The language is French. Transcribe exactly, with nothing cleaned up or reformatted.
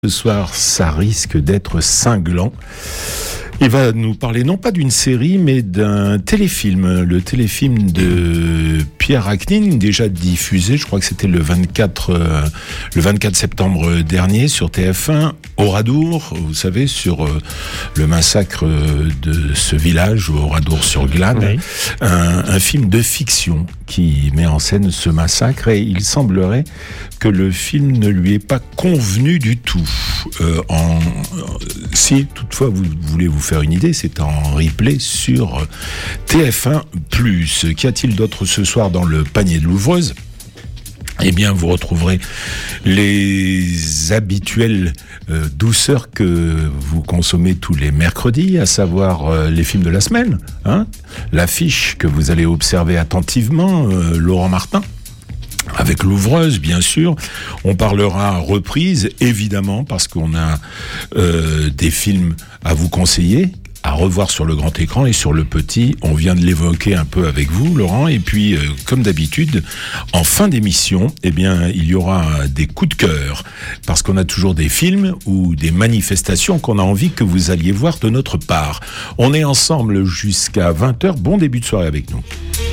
Ce soir, ça risque d'être cinglant. Il va nous parler non pas d'une série, mais d'un téléfilm. Le téléfilm de Pierre Achnine, déjà diffusé, je crois que c'était le vingt-quatre, euh, le vingt-quatre septembre dernier sur T F un, Oradour, vous savez, sur euh, le massacre de ce village, Oradour-sur-Glane. Oui. Un, un film de fiction qui met en scène ce massacre, et il semblerait que le film ne lui est pas convenu du tout. Euh, en, si toutefois vous voulez vous faire une idée, c'est en replay sur T F un plus. Qu'y a-t-il d'autre ce soir dans le panier de l'ouvreuse ? Eh bien, vous retrouverez les habituelles euh, douceurs que vous consommez tous les mercredis, à savoir euh, les films de la semaine, hein, l'affiche que vous allez observer attentivement, euh, Laurent Martin. Avec l'ouvreuse, bien sûr. On parlera reprise, évidemment, parce qu'on a euh, des films à vous conseiller, à revoir sur le grand écran et sur le petit. On vient de l'évoquer un peu avec vous, Laurent. Et puis, euh, comme d'habitude, en fin d'émission, eh bien, il y aura des coups de cœur, parce qu'on a toujours des films ou des manifestations qu'on a envie que vous alliez voir de notre part. On est ensemble jusqu'à vingt heures. Bon début de soirée avec nous.